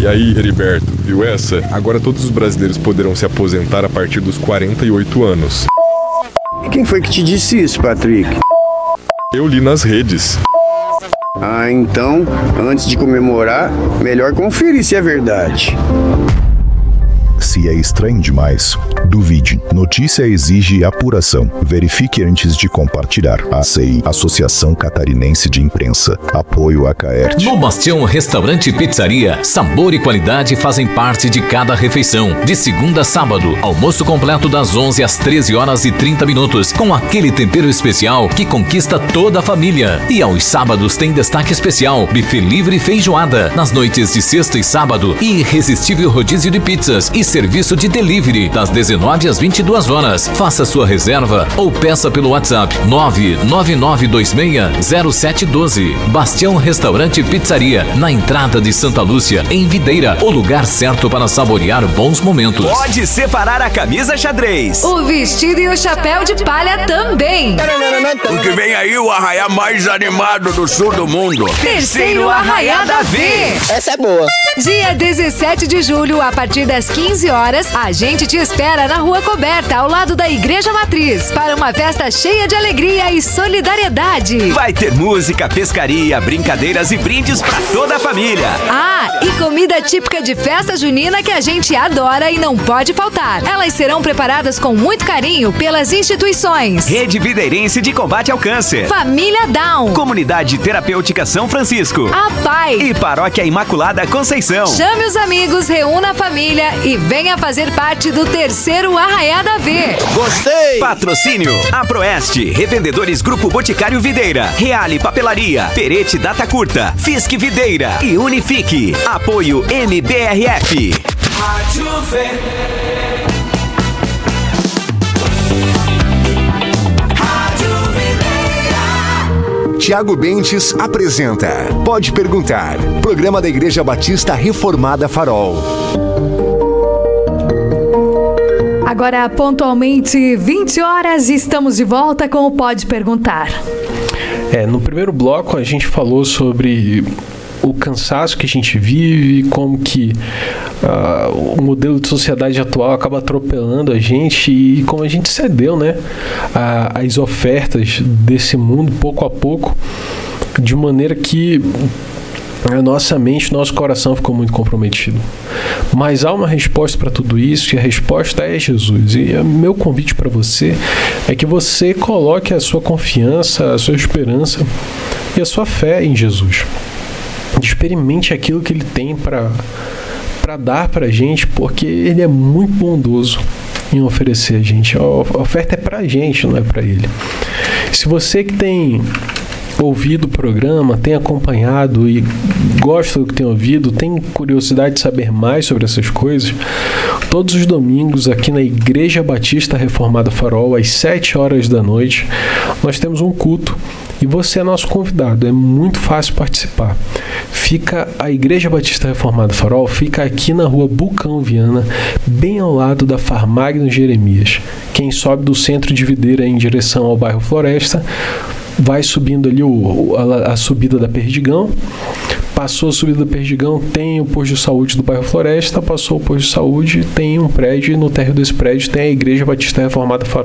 E aí, Heriberto, viu essa? Agora todos os brasileiros poderão se aposentar a partir dos 48 anos. E quem foi que te disse isso, Patrick? Eu li nas redes. Ah, então, antes de comemorar, melhor conferir se é verdade. Se é estranho demais, duvide. Notícia exige apuração. Verifique antes de compartilhar. ACI, Associação Catarinense de Imprensa. Apoio a Caert. No Bastião Restaurante e Pizzaria, sabor e qualidade fazem parte de cada refeição. De segunda a sábado, almoço completo das 11 às 13 horas e 30 minutos, com aquele tempero especial que conquista toda a família. E aos sábados tem destaque especial, buffet livre e feijoada. Nas noites de sexta e sábado, irresistível rodízio de pizzas e serviço de delivery das 19 às 22 horas. Faça sua reserva ou peça pelo WhatsApp 999260712. Bastião Restaurante e Pizzaria, na entrada de Santa Lúcia, em Videira, o lugar certo para saborear bons momentos. Pode separar a camisa xadrez, o vestido e o chapéu de palha também. Porque vem aí o arraiá mais animado do sul do mundo. Terceiro Arraiá da V. Essa é boa. Dia 17 de julho, a partir das 15 horas, a gente te espera na Rua Coberta, ao lado da Igreja Matriz, para uma festa cheia de alegria e solidariedade. Vai ter música, pescaria, brincadeiras e brindes pra toda a família. Ah, e comida típica de festa junina que a gente adora e não pode faltar. Elas serão preparadas com muito carinho pelas instituições: Rede Videirense de Combate ao Câncer, Família Down, Comunidade Terapêutica São Francisco, a PAI e Paróquia Imaculada Conceição. Chame os amigos, reúna a família e venha fazer parte do terceiro Arraiá da V. Gostei! Patrocínio: Aproeste, Revendedores Grupo Boticário Videira, Reale Papelaria, Perete Data Curta, Fisk Videira e Unifique. Apoio MBRF. Rádio V. Tiago Bentes apresenta Pode Perguntar, programa da Igreja Batista Reformada Farol. Agora, pontualmente 20 horas, estamos de volta com o Pode Perguntar. No primeiro bloco a gente falou sobre o cansaço que a gente vive, como que o modelo de sociedade atual acaba atropelando a gente e como a gente cedeu, né, às ofertas desse mundo pouco a pouco, de maneira que a nossa mente, nosso coração ficou muito comprometido. Mas há uma resposta para tudo isso e a resposta é Jesus. E o meu convite para você é que você coloque a sua confiança, a sua esperança e a sua fé em Jesus. Experimente aquilo que Ele tem para dar para a gente, porque Ele é muito bondoso em oferecer a gente. A oferta é para a gente, não é para Ele. Se você que tem ouvido o programa, tem acompanhado e gosta do que tem ouvido, tem curiosidade de saber mais sobre essas coisas, todos os domingos aqui na Igreja Batista Reformada Farol, às 7 horas da noite, nós temos um culto e você é nosso convidado. É muito fácil participar. A Igreja Batista Reformada Farol fica aqui na rua Bucão Viana, bem ao lado da Farmagno Jeremias. Quem sobe do centro de Videira em direção ao bairro Floresta, vai subindo ali a subida da Perdigão. Passou a subida da Perdigão, tem o posto de saúde do bairro Floresta. Passou o posto de saúde, tem um prédio, e no térreo desse prédio tem a Igreja Batista Reformada Farol.